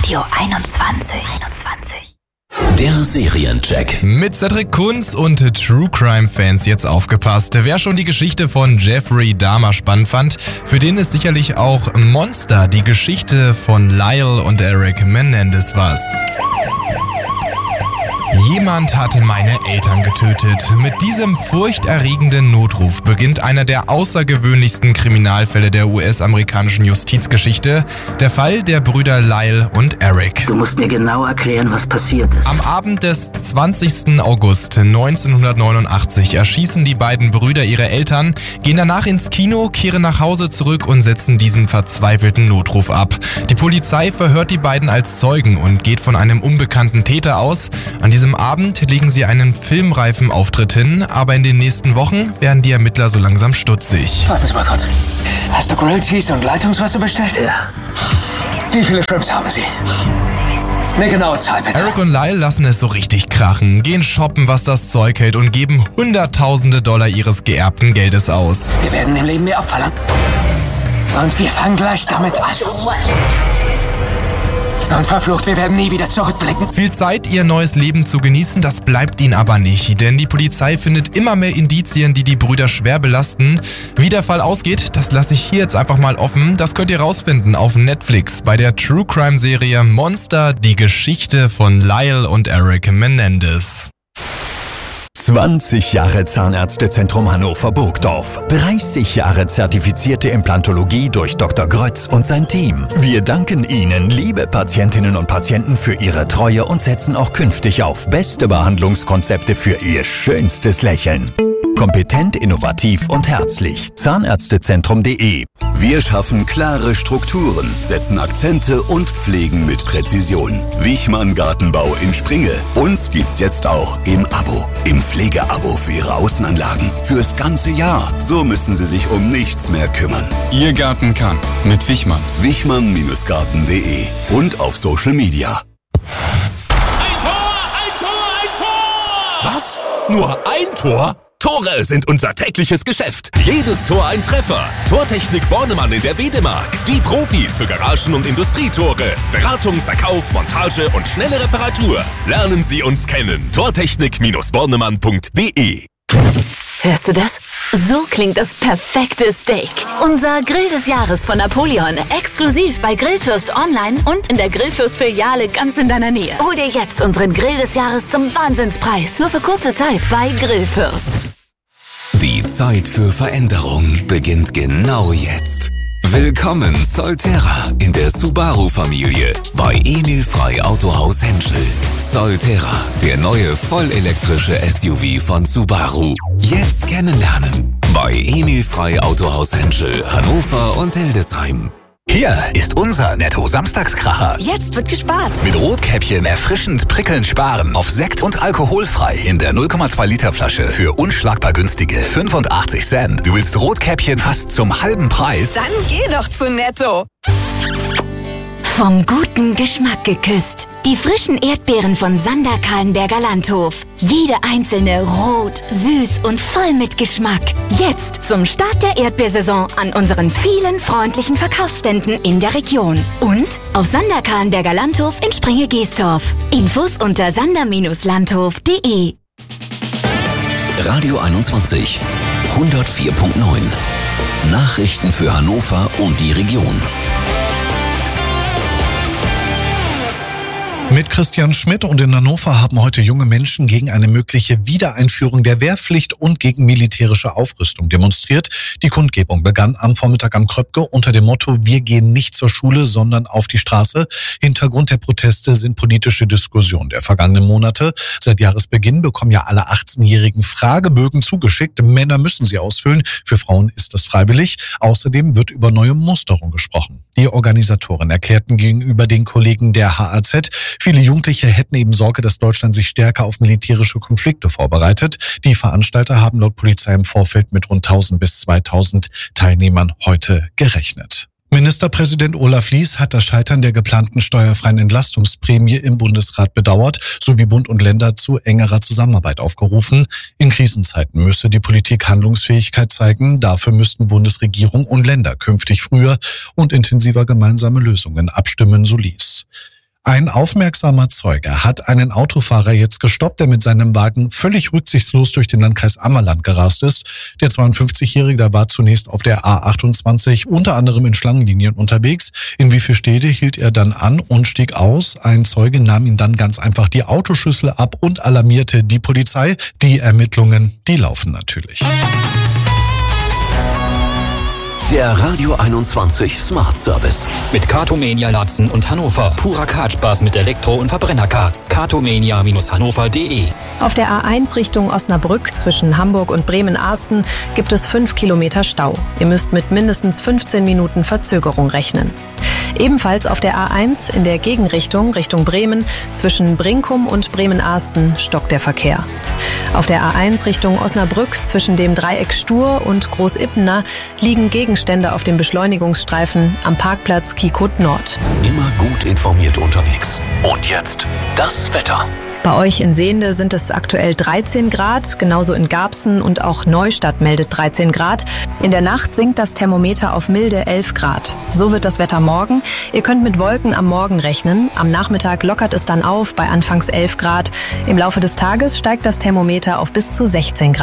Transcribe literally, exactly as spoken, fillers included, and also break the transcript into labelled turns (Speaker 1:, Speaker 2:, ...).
Speaker 1: Radio einundzwanzig. einundzwanzig.
Speaker 2: Der Seriencheck.
Speaker 3: Mit Cedric Kunz und True Crime Fans jetzt aufgepasst. Wer schon die Geschichte von Jeffrey Dahmer spannend fand, für den ist sicherlich auch Monster, die Geschichte von Lyle und Eric Menendez, was. Jemand hat meine Eltern getötet. Mit diesem furchterregenden Notruf beginnt einer der außergewöhnlichsten Kriminalfälle der U S-amerikanischen Justizgeschichte, der Fall der Brüder Lyle und Eric.
Speaker 4: Du musst mir genau erklären, was passiert ist.
Speaker 3: Am Abend des zwanzigsten August neunzehnhundertneunundachtzig erschießen die beiden Brüder ihre Eltern, gehen danach ins Kino, kehren nach Hause zurück und setzen diesen verzweifelten Notruf ab. Die Polizei verhört die beiden als Zeugen und geht von einem unbekannten Täter aus. An diesem Abend legen sie einen filmreifen Auftritt hin, aber in den nächsten Wochen werden die Ermittler so langsam stutzig.
Speaker 5: Warten Sie mal kurz. Hast du Grilled Cheese und Leitungswasser bestellt?
Speaker 4: Ja.
Speaker 5: Wie viele Shrimps haben Sie? Eine genaue Zahl, bitte.
Speaker 3: Eric und Lyle lassen es so richtig krachen, gehen shoppen, was das Zeug hält und geben Hunderttausende Dollar ihres geerbten Geldes aus.
Speaker 5: Wir werden im Leben mehr abverlangen. Und wir fangen gleich damit an. Und verflucht, wir werden nie wieder zurückblicken.
Speaker 3: Viel Zeit, ihr neues Leben zu genießen, das bleibt ihnen aber nicht, denn die Polizei findet immer mehr Indizien, die die Brüder schwer belasten. Wie der Fall ausgeht, das lasse ich hier jetzt einfach mal offen. Das könnt ihr rausfinden auf Netflix bei der True Crime Serie Monster, die Geschichte von Lyle und Eric Menendez.
Speaker 2: zwanzig Jahre Zahnärztezentrum Hannover-Burgdorf. dreißig Jahre zertifizierte Implantologie durch Doktor Grötz und sein Team. Wir danken Ihnen, liebe Patientinnen und Patienten, für Ihre Treue und setzen auch künftig auf beste Behandlungskonzepte für Ihr schönstes Lächeln. Kompetent, innovativ und herzlich. Zahnärztezentrum punkt de. Wir schaffen klare Strukturen, setzen Akzente und pflegen mit Präzision. Wichmann Gartenbau in Springe. Uns gibt's jetzt auch im Abo. Im Pflegeabo für Ihre Außenanlagen. Fürs ganze Jahr. So müssen Sie sich um nichts mehr kümmern.
Speaker 6: Ihr Garten kann. Mit Wichmann.
Speaker 2: Wichmann Garten punkt de. Und auf Social Media.
Speaker 7: Ein Tor! Ein Tor! Ein Tor!
Speaker 8: Was? Nur ein Tor? Tore sind unser tägliches Geschäft. Jedes Tor ein Treffer. Tortechnik Bornemann in der Wedemark. Die Profis für Garagen- und Industrietore. Beratung, Verkauf, Montage und schnelle Reparatur. Lernen Sie uns kennen. Tortechnik Bornemann punkt de.
Speaker 1: Hörst du das? So klingt das perfekte Steak. Unser Grill des Jahres von Napoleon. Exklusiv bei Grillfürst online und in der Grillfürst-Filiale ganz in deiner Nähe. Hol dir jetzt unseren Grill des Jahres zum Wahnsinnspreis. Nur für kurze Zeit bei Grillfürst.
Speaker 9: Die Zeit für Veränderung beginnt genau jetzt. Willkommen Solterra in der Subaru-Familie bei Emil Frei Autohaus Henschel. Solterra, der neue vollelektrische S U V von Subaru. Jetzt kennenlernen bei Emil Frei Autohaus Henschel, Hannover und Hildesheim.
Speaker 10: Hier ist unser Netto-Samstagskracher.
Speaker 11: Jetzt wird gespart.
Speaker 10: Mit Rotkäppchen erfrischend prickelnd sparen. Auf Sekt und alkoholfrei in der null Komma zwei Liter Flasche für unschlagbar günstige fünfundachtzig Cent. Du willst Rotkäppchen fast zum halben Preis?
Speaker 11: Dann geh doch zu Netto.
Speaker 1: Vom guten Geschmack geküsst. Die frischen Erdbeeren von Sander Kahlenberger Landhof. Jede einzelne rot, süß und voll mit Geschmack. Jetzt zum Start der Erdbeersaison an unseren vielen freundlichen Verkaufsständen in der Region. Und auf Sander Kahlenberger Landhof in Springe-Geestorf. Infos unter sander Landhof punkt de.
Speaker 2: Radio einundzwanzig. hundertvier Komma neun. Nachrichten für Hannover und die Region.
Speaker 12: Mit Christian Schmidt und in Hannover haben heute junge Menschen gegen eine mögliche Wiedereinführung der Wehrpflicht und gegen militärische Aufrüstung demonstriert. Die Kundgebung begann am Vormittag am Kröpke unter dem Motto: Wir gehen nicht zur Schule, sondern auf die Straße. Hintergrund der Proteste sind politische Diskussionen der vergangenen Monate. Seit Jahresbeginn bekommen ja alle achtzehnjährigen Fragebögen zugeschickt. Männer müssen sie ausfüllen. Für Frauen ist das freiwillig. Außerdem wird über neue Musterung gesprochen. Die Organisatoren erklärten gegenüber den Kollegen der H A Z, viele Jugendliche hätten eben Sorge, dass Deutschland sich stärker auf militärische Konflikte vorbereitet. Die Veranstalter haben laut Polizei im Vorfeld mit rund tausend bis zweitausend Teilnehmern heute gerechnet. Ministerpräsident Olaf Lies hat das Scheitern der geplanten steuerfreien Entlastungsprämie im Bundesrat bedauert, sowie Bund und Länder zu engerer Zusammenarbeit aufgerufen. In Krisenzeiten müsse die Politik Handlungsfähigkeit zeigen. Dafür müssten Bundesregierung und Länder künftig früher und intensiver gemeinsame Lösungen abstimmen, so Lies. Ein aufmerksamer Zeuge hat einen Autofahrer jetzt gestoppt, der mit seinem Wagen völlig rücksichtslos durch den Landkreis Ammerland gerast ist. Der zweiundfünfzigjährige, der war zunächst auf der A achtundzwanzig, unter anderem in Schlangenlinien unterwegs. In Wievielstede hielt er dann an und stieg aus. Ein Zeuge nahm ihm dann ganz einfach die Autoschlüssel ab und alarmierte die Polizei. Die Ermittlungen, die laufen natürlich.
Speaker 13: Der Radio einundzwanzig Smart Service.
Speaker 14: Mit Cartomania Latzen und Hannover. Purer Kartspaß mit Elektro- und Verbrennerkarts. cartomania Bindestrich hannover punkt de.
Speaker 15: Auf der A eins Richtung Osnabrück zwischen Hamburg und Bremen-Arsten gibt es fünf Kilometer Stau. Ihr müsst mit mindestens fünfzehn Minuten Verzögerung rechnen. Ebenfalls auf der A eins in der Gegenrichtung Richtung Bremen zwischen Brinkum und Bremen-Arsten stockt der Verkehr. Auf der A eins Richtung Osnabrück zwischen dem Dreieck Stur und Großippener liegen Gegenstände auf dem Beschleunigungsstreifen am Parkplatz Kiekut Nord.
Speaker 13: Immer gut informiert unterwegs. Und jetzt das Wetter.
Speaker 15: Bei euch in Sehnde sind es aktuell dreizehn Grad, genauso in Garbsen und auch Neustadt meldet dreizehn Grad. In der Nacht sinkt das Thermometer auf milde elf Grad. So wird das Wetter morgen. Ihr könnt mit Wolken am Morgen rechnen. Am Nachmittag lockert es dann auf bei anfangs elf Grad. Im Laufe des Tages steigt das Thermometer auf bis zu sechzehn Grad.